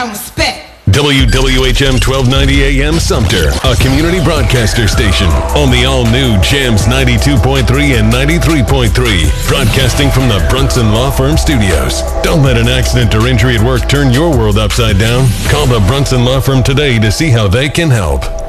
some respect. WWHM 1290 AM Sumter, a community broadcaster station on the all-new Jams 92.3 and 93.3, broadcasting from the Brunson Law Firm Studios. Don't let an accident or injury at work turn your world upside down. Call the Brunson Law Firm today to see how they can help.